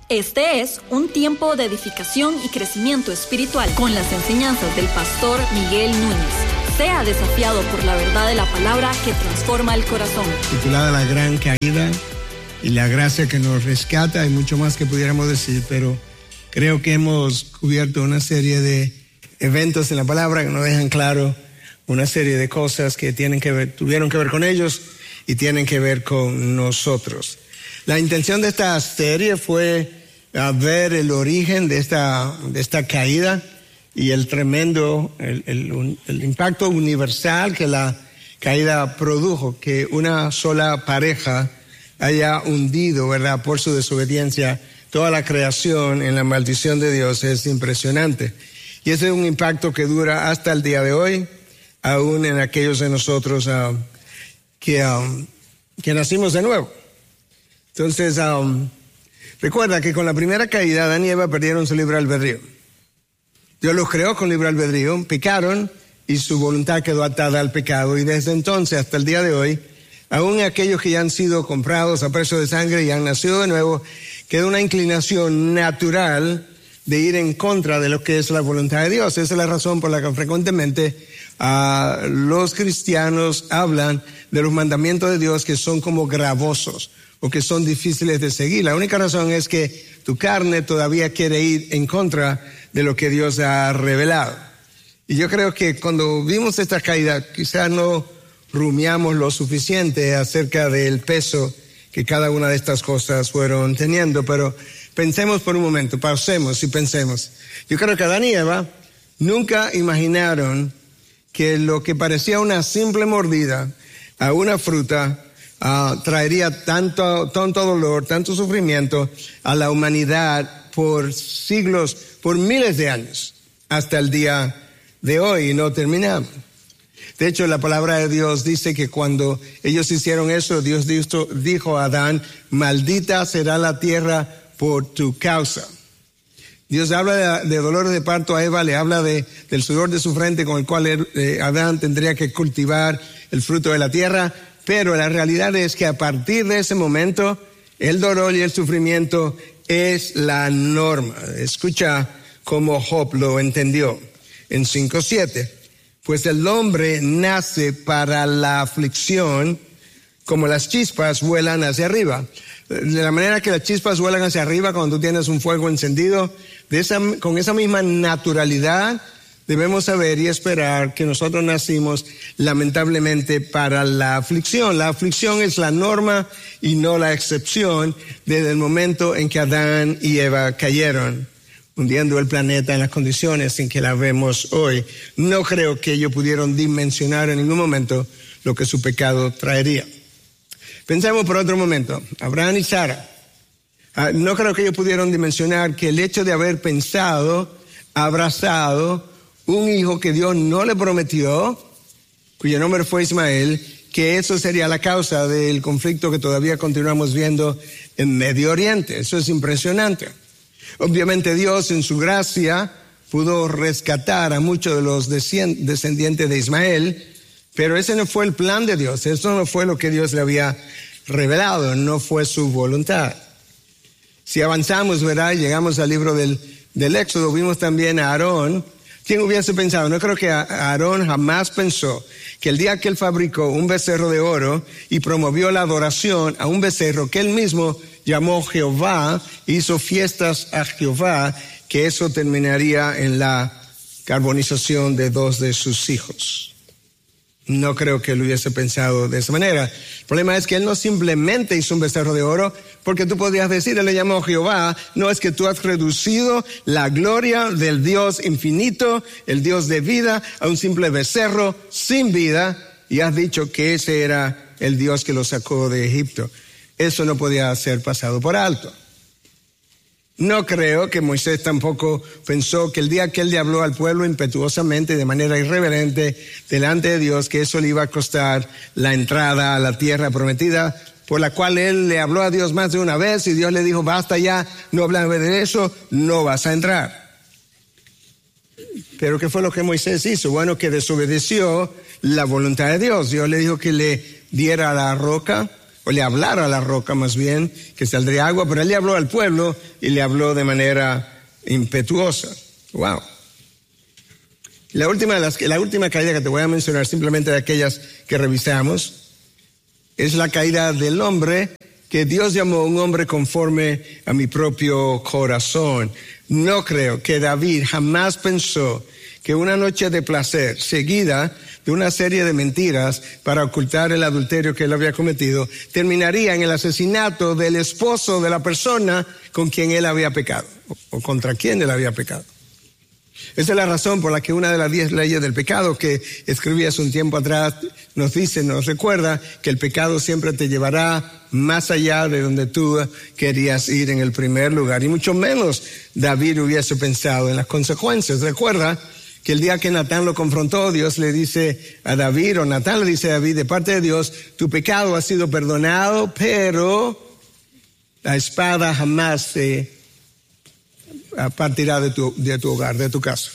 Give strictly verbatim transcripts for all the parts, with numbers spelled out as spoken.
Este es un tiempo de edificación y crecimiento espiritual con las enseñanzas del pastor Miguel Núñez. Sea desafiado por la verdad de la palabra que transforma el corazón. Titulada La Gran Caída y la gracia que nos rescata, hay mucho más que pudiéramos decir, pero creo que hemos cubierto una serie de eventos en la palabra que nos dejan claro una serie de cosas que tienen que ver, tuvieron que ver con ellos y tienen que ver con nosotros. La intención de esta serie fue a ver el origen de esta, de esta caída y el tremendo, el, el, el impacto universal que la caída produjo, que una sola pareja haya hundido, ¿verdad?, por su desobediencia toda la creación en la maldición de Dios. Es impresionante. Y ese es un impacto que dura hasta el día de hoy, aún en aquellos de nosotros uh, que, um, que nacimos de nuevo. Entonces, um, recuerda que con la primera caída, Adán y Eva perdieron su libre albedrío. Dios los creó con libre albedrío, pecaron y su voluntad quedó atada al pecado. Y desde entonces hasta el día de hoy, aún aquellos que ya han sido comprados a precio de sangre y han nacido de nuevo, queda una inclinación natural de ir en contra de lo que es la voluntad de Dios. Esa es la razón por la que frecuentemente uh, los cristianos hablan de los mandamientos de Dios que son como gravosos o que son difíciles de seguir. La única razón es que tu carne todavía quiere ir en contra de lo que Dios ha revelado. Y yo creo que cuando vimos esta caída, quizás no rumiamos lo suficiente acerca del peso que cada una de estas cosas fueron teniendo, pero pensemos por un momento, pausemos y pensemos. Yo creo que Adán y Eva nunca imaginaron que lo que parecía una simple mordida a una fruta Uh, traería tanto, tanto dolor, tanto sufrimiento a la humanidad por siglos, por miles de años, hasta el día de hoy, y no terminamos. De hecho, la palabra de Dios dice que cuando ellos hicieron eso, Dios dijo, dijo a Adán, maldita será la tierra por tu causa. Dios habla de, de dolores de parto a Eva, le habla de, del sudor de su frente con el cual eh, Adán tendría que cultivar el fruto de la tierra. Pero la realidad es que a partir de ese momento, el dolor y el sufrimiento es la norma. Escucha cómo Job lo entendió en cinco siete. Pues el hombre nace para la aflicción, como las chispas vuelan hacia arriba. De la manera que las chispas vuelan hacia arriba cuando tú tienes un fuego encendido, de esa, con esa misma naturalidad, debemos saber y esperar que nosotros nacimos lamentablemente para la aflicción. La aflicción es la norma y no la excepción desde el momento en que Adán y Eva cayeron, hundiendo el planeta en las condiciones en que la vemos hoy. No creo que ellos pudieron dimensionar en ningún momento lo que su pecado traería. Pensemos por otro momento, Abraham y Sara. No creo que ellos pudieron dimensionar que el hecho de haber pensado, abrazado, un hijo que Dios no le prometió, cuyo nombre fue Ismael, que eso sería la causa del conflicto que todavía continuamos viendo en Medio Oriente. Eso es impresionante. Obviamente Dios en su gracia pudo rescatar a muchos de los descendientes de Ismael, pero ese no fue el plan de Dios. Eso no fue lo que Dios le había revelado, no fue su voluntad. Si avanzamos, ¿verdad?, y llegamos al libro del, del Éxodo, vimos también a Aarón. ¿Quién hubiese pensado? No creo que Aarón jamás pensó que el día que él fabricó un becerro de oro y promovió la adoración a un becerro que él mismo llamó Jehová, hizo fiestas a Jehová, que eso terminaría en la carbonización de dos de sus hijos. No creo que él hubiese pensado de esa manera. El problema es que él no simplemente hizo un becerro de oro, porque tú podrías decir, él le llamó Jehová. No, es que tú has reducido la gloria del Dios infinito, el Dios de vida, a un simple becerro sin vida, y has dicho que ese era el Dios que lo sacó de Egipto. Eso no podía ser pasado por alto. No creo que Moisés tampoco pensó que el día que él le habló al pueblo impetuosamente, de manera irreverente, delante de Dios, que eso le iba a costar la entrada a la tierra prometida, por la cual él le habló a Dios más de una vez y Dios le dijo, basta ya, no hablas de eso, no vas a entrar. Pero ¿qué fue lo que Moisés hizo? Bueno, que desobedeció la voluntad de Dios. Dios le dijo que le diera la roca, o le hablara a la roca más bien, que saldría agua, pero él le habló al pueblo y le habló de manera impetuosa. Wow. La última, de las, la última caída que te voy a mencionar, simplemente de aquellas que revisamos, es la caída del hombre que Dios llamó un hombre conforme a mi propio corazón. No creo que David jamás pensó que una noche de placer seguida de una serie de mentiras para ocultar el adulterio que él había cometido terminaría en el asesinato del esposo de la persona con quien él había pecado o contra quien él había pecado. Esa es la razón por la que una de las diez leyes del pecado que escribí hace un tiempo atrás nos dice, nos recuerda que el pecado siempre te llevará más allá de donde tú querías ir en el primer lugar. Y mucho menos David hubiese pensado en las consecuencias. Recuerda que el día que Natán lo confrontó, Dios le dice a David, o Natán le dice a David, de parte de Dios, tu pecado ha sido perdonado, pero la espada jamás se partirá de tu, de tu hogar, de tu casa.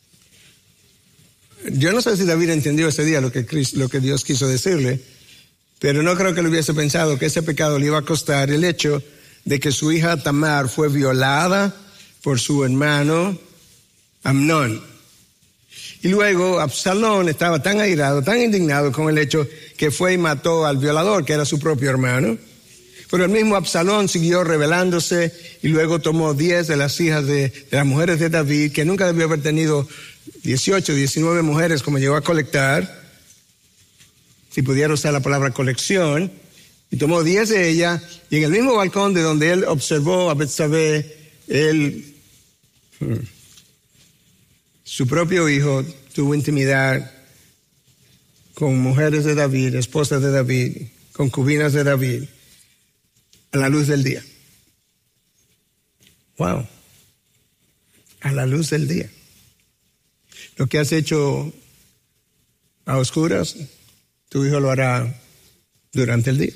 Yo no sé si David entendió ese día lo que, Cristo, lo que Dios quiso decirle, pero no creo que le hubiese pensado que ese pecado le iba a costar el hecho de que su hija Tamar fue violada por su hermano Amnón. Y luego Absalón estaba tan airado, tan indignado con el hecho que fue y mató al violador, que era su propio hermano. Pero el mismo Absalón siguió rebelándose y luego tomó diez de las hijas de, de las mujeres de David, que nunca debió haber tenido dieciocho, diecinueve mujeres como llegó a colectar, si pudiera usar la palabra colección, y tomó diez de ellas, y en el mismo balcón de donde él observó a Betsabé, él, hmm, su propio hijo, tuvo intimidad con mujeres de David, esposas de David, concubinas de David, a la luz del día. Wow. A la luz del día. Lo que has hecho a oscuras, tu hijo lo hará durante el día.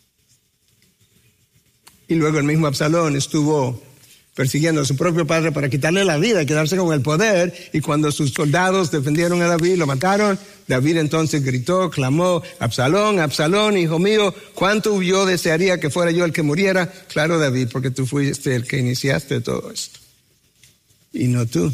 Y luego el mismo Absalón estuvo persiguiendo a su propio padre para quitarle la vida y quedarse con el poder. Y cuando sus soldados defendieron a David, lo mataron. David entonces gritó, clamó, Absalón, Absalón, hijo mío, ¿cuánto yo desearía que fuera yo el que muriera? Claro, David, porque tú fuiste el que iniciaste todo esto. Y no tú.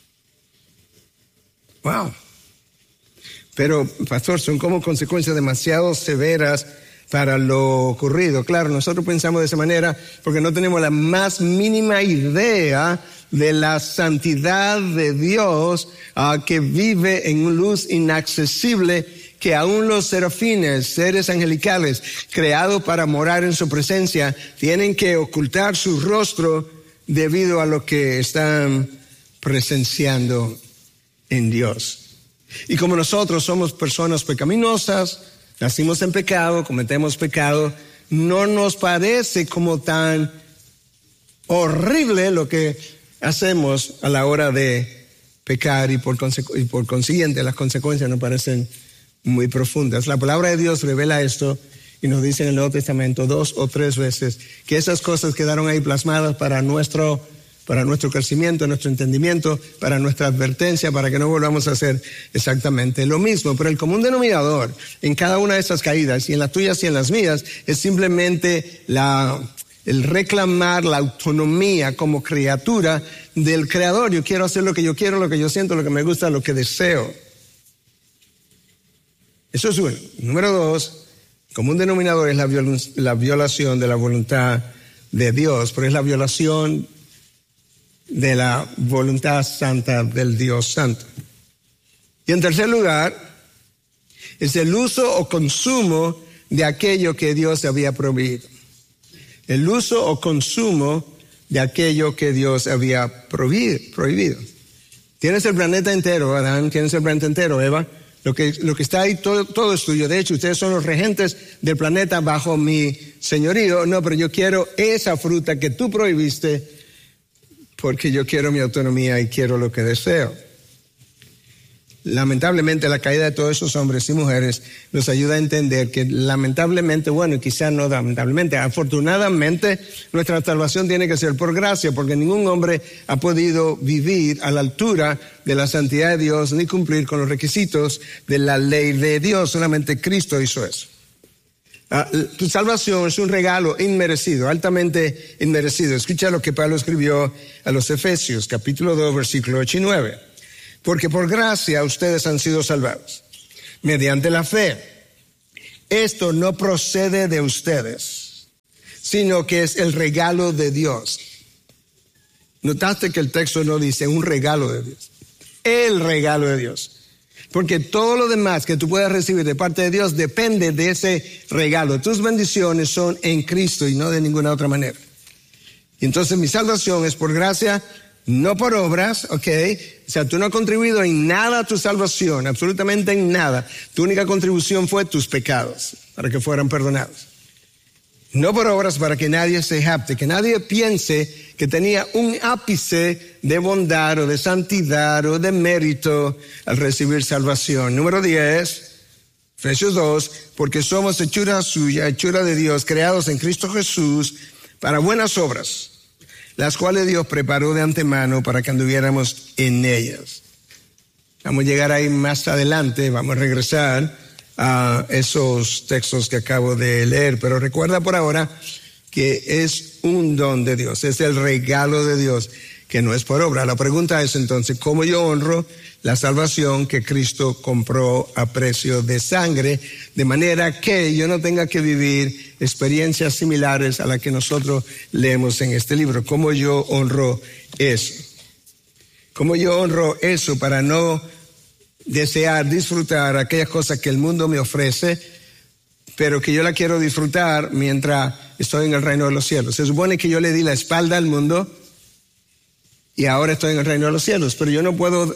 Wow. Pero, pastor, son como consecuencias demasiado severas para lo ocurrido. Claro, nosotros pensamos de esa manera porque no tenemos la más mínima idea de la santidad de Dios uh, que vive en luz inaccesible, que aún los serafines, seres angelicales creados para morar en su presencia, tienen que ocultar su rostro debido a lo que están presenciando en Dios. Y como nosotros somos personas pecaminosas, nacimos en pecado, cometemos pecado, no nos parece como tan horrible lo que hacemos a la hora de pecar y por, consecu- y por consiguiente las consecuencias nos parecen muy profundas. La palabra de Dios revela esto y nos dice en el Nuevo Testamento dos o tres veces que esas cosas quedaron ahí plasmadas para nuestro para nuestro crecimiento, nuestro entendimiento, para nuestra advertencia, para que no volvamos a hacer exactamente lo mismo. Pero el común denominador en cada una de esas caídas, y en las tuyas y en las mías, es simplemente la, el reclamar la autonomía como criatura del Creador. Yo quiero hacer lo que yo quiero, lo que yo siento, lo que me gusta, lo que deseo. Eso es uno. Número dos, el común denominador es la, viol- la violación de la voluntad de Dios, pero es la violación de la voluntad santa del Dios santo. Y en tercer lugar, es el uso o consumo de aquello que Dios había prohibido. El uso o consumo de aquello que Dios había prohibido. Tienes el planeta entero, Adán, tienes el planeta entero, Eva. Lo que, lo que está ahí, todo, todo es tuyo. De hecho, ustedes son los regentes del planeta bajo mi señorío. No, pero yo quiero esa fruta que tú prohibiste, porque yo quiero mi autonomía y quiero lo que deseo. Lamentablemente la caída de todos esos hombres y mujeres nos ayuda a entender que lamentablemente, bueno, y quizás no lamentablemente, afortunadamente nuestra salvación tiene que ser por gracia, porque ningún hombre ha podido vivir a la altura de la santidad de Dios ni cumplir con los requisitos de la ley de Dios. Solamente Cristo hizo eso. Uh, tu salvación es un regalo inmerecido, altamente inmerecido. Escucha lo que Pablo escribió a los Efesios, capítulo dos, versículo ocho y nueve. Porque por gracia ustedes han sido salvados, mediante la fe. Esto no procede de ustedes, sino que es el regalo de Dios. Notaste que el texto no dice un regalo de Dios, el regalo de Dios. Porque todo lo demás que tú puedas recibir de parte de Dios depende de ese regalo. Tus bendiciones son en Cristo y no de ninguna otra manera. Y entonces mi salvación es por gracia, no por obras, ¿ok? O sea, tú no has contribuido en nada a tu salvación, absolutamente en nada. Tu única contribución fue tus pecados, para que fueran perdonados. No por obras, para que nadie se jacte, que nadie piense que tenía un ápice de bondad o de santidad o de mérito al recibir salvación. Número diez, Efesios dos, porque somos hechura suya, hechura de Dios, creados en Cristo Jesús para buenas obras, las cuales Dios preparó de antemano para que anduviéramos en ellas. Vamos a llegar ahí más adelante, vamos a regresar a esos textos que acabo de leer, pero recuerda por ahora que es un don de Dios, es el regalo de Dios, que no es por obra. La pregunta es entonces, ¿cómo yo honro la salvación que Cristo compró a precio de sangre, de manera que yo no tenga que vivir experiencias similares a las que nosotros leemos en este libro? ¿Cómo yo honro eso? ¿Cómo yo honro eso para no desear disfrutar aquellas cosas que el mundo me ofrece, pero que yo la quiero disfrutar mientras estoy en el reino de los cielos? Se supone que yo le di la espalda al mundo y ahora estoy en el reino de los cielos, pero yo no puedo.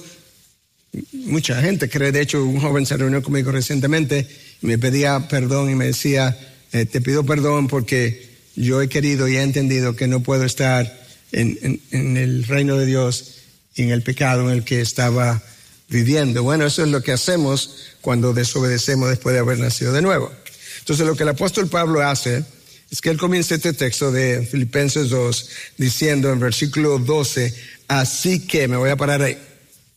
Mucha gente cree, de hecho un joven se reunió conmigo recientemente y me pedía perdón y me decía, eh, te pido perdón porque yo he querido y he entendido que no puedo estar en, en, en el reino de Dios y en el pecado en el que estaba viviendo. Bueno, eso es lo que hacemos cuando desobedecemos después de haber nacido de nuevo. Entonces lo que el apóstol Pablo hace es que él comienza este texto de Filipenses dos diciendo en versículo doce, así que, me voy a parar ahí.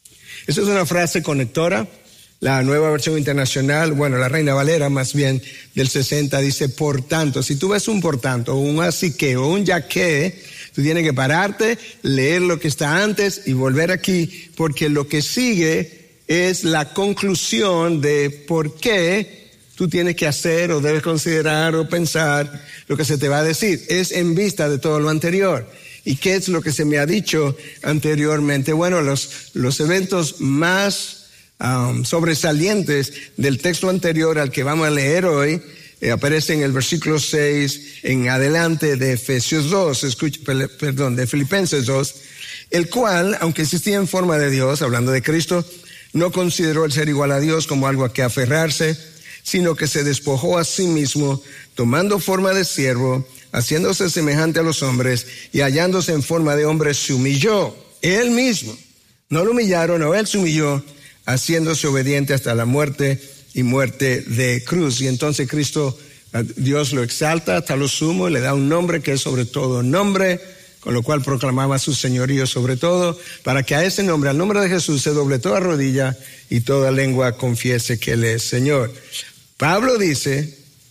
Esa es una frase conectora. La Nueva Versión Internacional, bueno, la Reina Valera más bien del sesenta dice por tanto. Si tú ves un por tanto, o un así que, o un ya que, tú tienes que pararte, leer lo que está antes y volver aquí, porque lo que sigue es la conclusión de por qué tú tienes que hacer o debes considerar o pensar lo que se te va a decir. Es en vista de todo lo anterior. ¿Y qué es lo que se me ha dicho anteriormente? Bueno, los, los eventos más um, sobresalientes del texto anterior al que vamos a leer hoy eh, aparecen en el versículo seis en adelante de Efesios dos, escucha, perdón, de Filipenses dos, el cual, aunque existía en forma de Dios, hablando de Cristo, no consideró el ser igual a Dios como algo a que aferrarse, sino que se despojó a sí mismo, tomando forma de siervo, haciéndose semejante a los hombres y hallándose en forma de hombre se humilló, él mismo. No lo humillaron, no, él se humilló, haciéndose obediente hasta la muerte y muerte de cruz. Y entonces Cristo, Dios lo exalta hasta lo sumo, le da un nombre que es sobre todo nombre, con lo cual proclamaba su señorío sobre todo, para que a ese nombre, al nombre de Jesús, se doble toda rodilla y toda lengua confiese que Él es Señor. Pablo dice,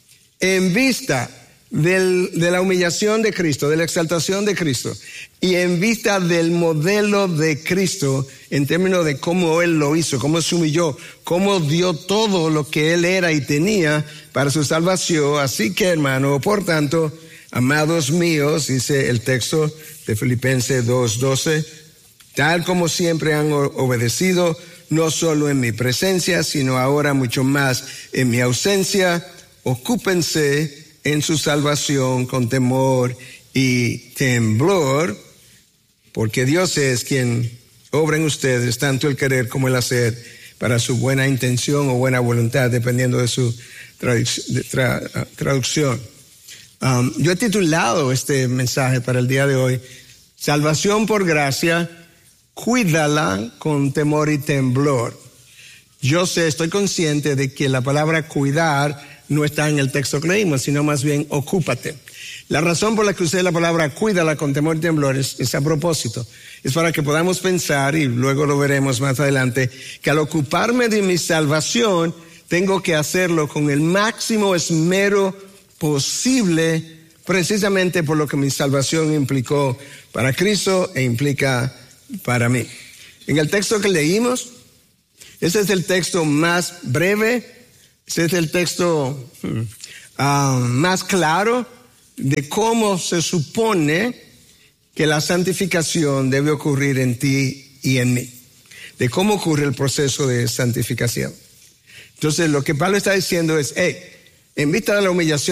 en vista Del, de la humillación de Cristo, de la exaltación de Cristo, y en vista del modelo de Cristo, en términos de cómo Él lo hizo, cómo se humilló, cómo dio todo lo que Él era y tenía para su salvación. Así que, hermano, por tanto, amados míos, dice el texto de Filipenses dos doce, tal como siempre han obedecido, no solo en mi presencia, sino ahora mucho más en mi ausencia, ocúpense en su salvación con temor y temblor, porque Dios es quien obra en ustedes tanto el querer como el hacer para su buena intención o buena voluntad, dependiendo de su traduc- de tra- traducción. Um, yo he titulado este mensaje para el día de hoy, Salvación por gracia, cuídala con temor y temblor. Yo sé, estoy consciente de que la palabra cuidar no está en el texto que leímos, sino más bien ocúpate. La razón por la que usé la palabra cuídala con temor y temblor es, es a propósito. Es para que podamos pensar, y luego lo veremos más adelante, que al ocuparme de mi salvación, tengo que hacerlo con el máximo esmero posible precisamente por lo que mi salvación implicó para Cristo e implica para mí. En el texto que leímos, ese es el texto más breve, ese es el texto uh, más claro de cómo se supone que la santificación debe ocurrir en ti y en mí, de cómo ocurre el proceso de santificación. Entonces, lo que Pablo está diciendo es, hey, en vista de la humillación